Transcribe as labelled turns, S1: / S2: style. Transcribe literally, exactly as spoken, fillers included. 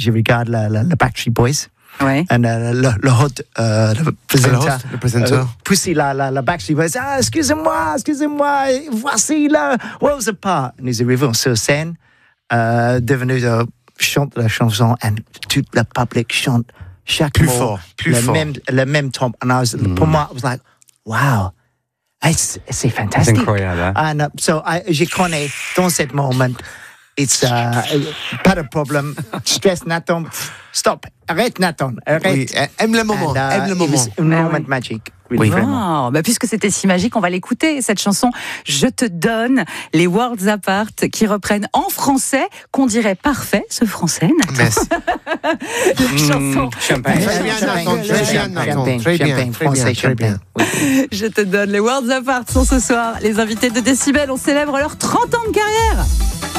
S1: je regarde la, la, la Backstreet Boys.
S2: Ouais.
S1: Et euh, le, le hôte, euh, le présentateur,
S3: le présentateur.
S1: Euh, pousser la, la, la Backstreet Boys. Ah, excusez-moi, excusez-moi, voici le Worlds Apart. Nous arrivons sur scène, euh, devenu euh, chante la chanson, et toute la public chante chaque
S3: plus
S1: mot,
S3: fort, plus
S1: le
S3: fort.
S1: même, le même temps. And I was, mm. Pour moi, I was like, wow, it's, c'est fantastique.
S4: C'est incroyable. Hein?
S1: And uh, so I, je connais dans ce moment. It's uh, pas de problème. Stress, Nathan. Stop. Arrête, Nathan. Arrête.
S3: Oui, aime le moment.
S1: And, uh,
S3: aime le moment.
S1: Un
S2: Ah,
S1: moment
S2: oui.
S1: magique. Really,
S3: Oui.
S1: vraiment.
S2: Oh, bah puisque c'était si magique, on va l'écouter, cette chanson Je te donne, les Worlds Apart, qui reprennent en français, qu'on dirait parfait, ce français, Nathan.
S3: Merci.
S2: La chanson
S4: Champagne.
S3: Très bien, Nathan. Très bien, Nathan.
S1: Champagne,
S3: Très bien,
S1: champagne,
S3: très
S1: français,
S3: bien, très bien.
S1: champagne.
S2: Je te donne, les Worlds Apart sont ce soir les invités de Décibel. On célèbre leurs trente ans de carrière.